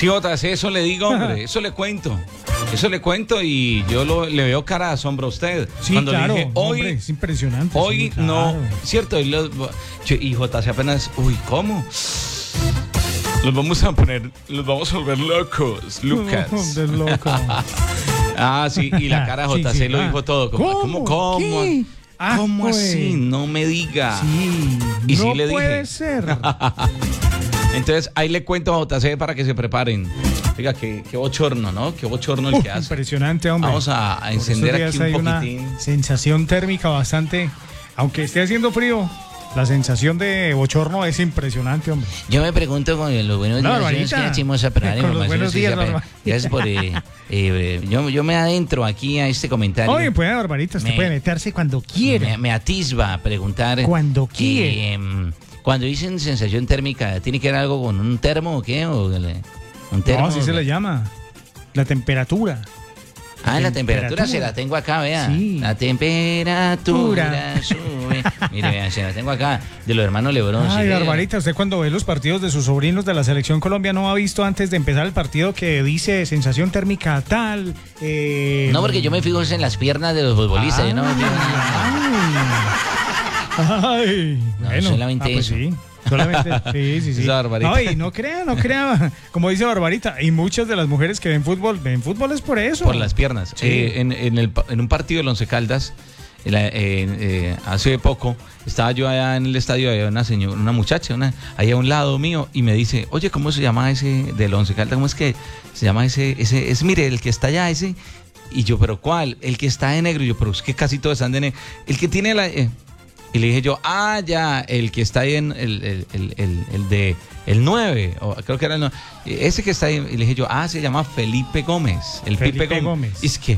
Sí, Botas, eso le digo, hombre, eso le cuento. Eso le cuento y yo le veo cara de asombro a usted. Sí, cuando claro, le dije, hoy, hombre, es impresionante. hoy sí, claro. no, ¿cierto? Y JC apenas, uy, ¿cómo? Los vamos a volver locos, Lucas. De loco. Ah, sí, y la cara de JC lo dijo todo. ¿Cómo? ¿Qué? ¿Cómo pues. así? No me diga. Sí, Y no sí le puede dije. ser. Entonces, ahí le cuento a JC para que se preparen. Oiga, qué bochorno, ¿no? Qué bochorno el que hace. Impresionante, hombre. Vamos a encender aquí un hay poquitín. una sensación térmica bastante, aunque esté haciendo frío, la sensación de bochorno es impresionante, hombre. Yo me pregunto con los buenos días, Barbarita. que chimosa, pero dale, Con los mamá, buenos sí, días, sí, pero Barbarita. gracias por yo me adentro aquí a este comentario. Oye, puede, Barbarita, usted Me- puede meterse cuando quiera. Me atisba a preguntar. Cuando quiere. Cuando dicen sensación térmica, ¿tiene que ver algo con un termo o qué? ¿Un termo? No, así se le llama. La temperatura. La temperatura se la tengo acá, vea. Sí. La temperatura sube. Mire, vea, se la tengo acá, de los hermanos Lebrón. Ay, ¿sí? Barbarita, usted cuando ve los partidos de sus sobrinos de la Selección Colombia, ¿no ha visto antes de empezar el partido que dice sensación térmica tal? No, porque yo me fijo en las piernas de los futbolistas. Yo no me fijo Ay, No, bueno, solamente pues eso. sí. Solamente, sí. Esa Barbarita. No, y no crea, como dice Barbarita, y muchas de las mujeres que ven fútbol es por eso. Por las piernas. Sí. En un partido del Once Caldas, hace poco, estaba yo allá en el estadio, había una muchacha, ahí a un lado mío, y me dice, oye, ¿cómo se llama ese del Once Caldas? ¿Cómo es que se llama ese? Mire, el que está allá, ese. Y yo, ¿pero cuál? El que está de negro. Y yo, pero es que casi todos están de negro. El que tiene la... y le dije yo, ya, el que está ahí en el 9, o creo que era el 9, ese que está ahí, y le dije yo, se llama Felipe Gómez, Felipe Pipe Gómez. Y es que,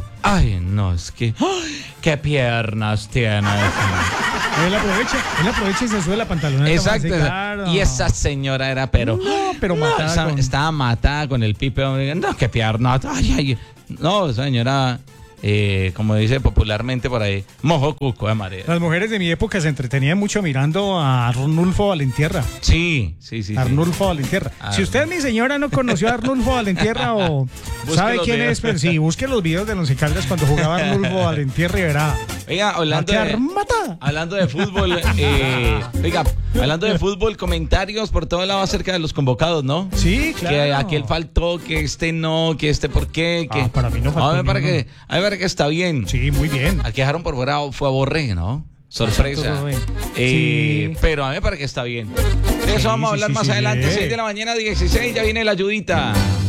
qué piernas tiene. Él aprovecha y se sube la pantaloneta. Exacto, para secar, y esa señora era, pero matada estaba matada con el Pipe Gómez. No, qué piernas, no, señora. Como dice popularmente por ahí, mojo cuco de marea. Las mujeres de mi época se entretenían mucho mirando a Arnulfo Valentierra. Sí. Arnulfo Valentierra. Si usted, mi señora, no conoció a Arnulfo Valentierra o sabe quién es, pero sí, busque los videos de los Caldas cuando jugaba Arnulfo Valentierra y verá. Oiga, hablando de fútbol, hablando de fútbol, comentarios por todo lado acerca de los convocados, ¿no? Sí, claro. Que aquel faltó, que este no, que este por qué. Que... para mí no faltó. A ver para que está bien. Sí, muy bien. Al que dejaron por fuera fue a Borré, ¿no? Sorpresa. Sí. Pero a mí me parece que está bien. De eso vamos a hablar más adelante. 6 de la mañana, 16, ya viene la ayudita.